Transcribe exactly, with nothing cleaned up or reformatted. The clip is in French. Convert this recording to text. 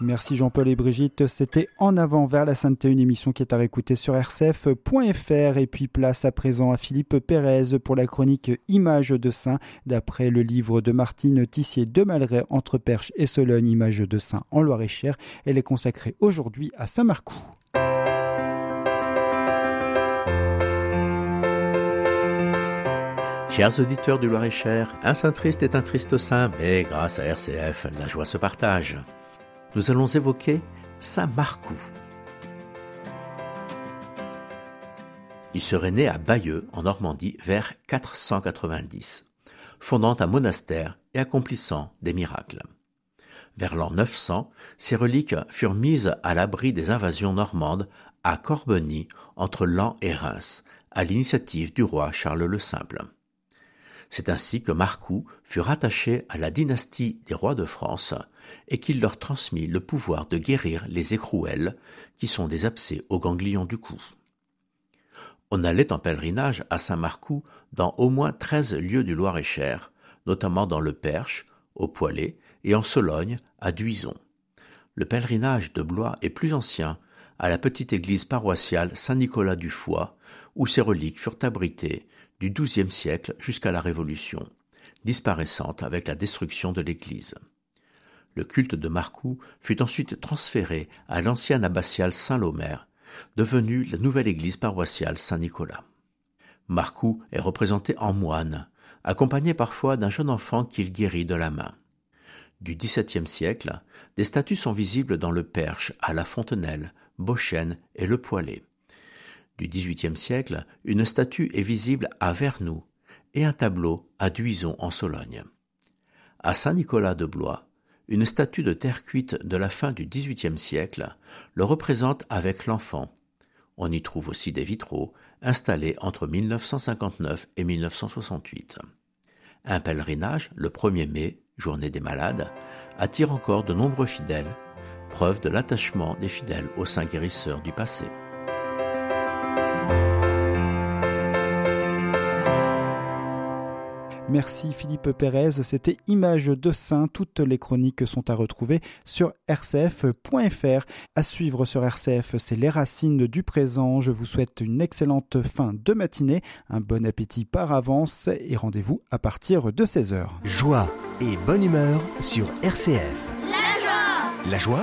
Merci Jean-Paul et Brigitte. C'était En avant vers la sainteté, une émission qui est à réécouter sur r c f point f r. Et puis place à présent à Philippe Pérez pour la chronique Images de saints. D'après le livre de Martine Tissier de Malray, Entre Perche et Sologne, Images de saints en Loir-et-Cher. Elle est consacrée aujourd'hui à Saint-Marcoux. Chers auditeurs du Loir-et-Cher, un saint triste est un triste saint, mais grâce à R C F, la joie se partage. Nous allons évoquer saint Marcoux. Il serait né à Bayeux, en Normandie, vers quatre cent quatre-vingt-dix, fondant un monastère et accomplissant des miracles. Vers l'an neuf cents, ses reliques furent mises à l'abri des invasions normandes à Corbeny, entre Laon et Reims, à l'initiative du roi Charles le Simple. C'est ainsi que Marcoux fut rattaché à la dynastie des rois de France et qu'il leur transmit le pouvoir de guérir les écrouelles, qui sont des abcès au ganglion du cou. On allait en pèlerinage à Saint-Marcoux dans au moins treize lieux du Loir-et-Cher, notamment dans le Perche, au Poilet, et en Sologne, à Duizon. Le pèlerinage de Blois est plus ancien, à la petite église paroissiale Saint-Nicolas du Foix, où ses reliques furent abritées du douzième siècle jusqu'à la Révolution, disparaissante avec la destruction de l'église. Le culte de Marcoux fut ensuite transféré à l'ancienne abbatiale Saint-Lomère, devenue la nouvelle église paroissiale Saint-Nicolas. Marcoux est représenté en moine, accompagné parfois d'un jeune enfant qu'il guérit de la main. Du dix-septième siècle, des statues sont visibles dans le Perche, à La Fontenelle, Beauchêne et Le Poilet. Du dix-huitième siècle, une statue est visible à Vernoux et un tableau à Duizon en Sologne. À Saint-Nicolas de Blois, une statue de terre cuite de la fin du dix-huitième siècle le représente avec l'enfant. On y trouve aussi des vitraux installés entre mille neuf cent cinquante-neuf et mille neuf cent soixante-huit. Un pèlerinage, le premier mai, journée des malades, attire encore de nombreux fidèles, preuve de l'attachement des fidèles aux saints guérisseurs du passé. Merci Philippe Pérez, c'était Images de saints. Toutes les chroniques sont à retrouver sur r c f point f r. À suivre sur R C F, c'est Les Racines du présent. Je vous souhaite une excellente fin de matinée, un bon appétit par avance et rendez-vous à partir de seize heures. Joie et bonne humeur sur R C F. La joie! La joie ?